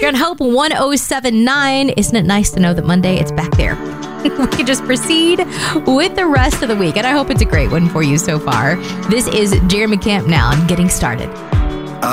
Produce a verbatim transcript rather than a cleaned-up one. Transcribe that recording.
on Hope one oh seven point nine. Isn't it nice to know that Monday, it's back there? We can just proceed with the rest of the week. And I hope it's a great one for you so far. This is Jeremy Camp now. I'm getting started.